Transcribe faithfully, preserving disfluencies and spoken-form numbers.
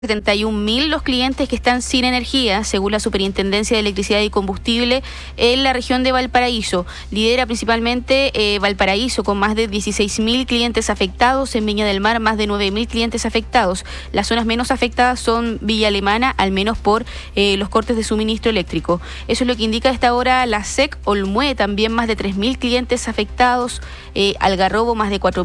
setenta y un mil los clientes que están sin energía, según la Superintendencia de Electricidad y Combustible en la región de Valparaíso. Lidera principalmente eh, Valparaíso, con más de dieciséis mil clientes afectados. En Viña del Mar, más de nueve mil clientes afectados. Las zonas menos afectadas son Villa Alemana, al menos por eh, los cortes de suministro eléctrico. Eso es lo que indica a esta hora la S E C. Olmué, también más de tres mil clientes afectados. Eh, Algarrobo, más de cuatro